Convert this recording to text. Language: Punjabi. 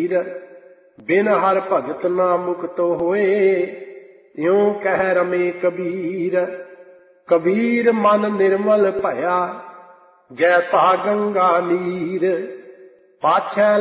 ਨੀਰ। ਬਿਨ ਹਰ ਭਗਤ ਨਾ ਮੁਕਤ ਹੋਏ, ਇਉਂ ਕਹਿ ਰਮੇ ਕਬੀਰ। ਕਬੀਰ ਮਨ ਨਿਰਮਲ ਭਇਆ, ਜੈਸਾ ਗੰਗਾ ਨੀਰ। ਪਾਛੈ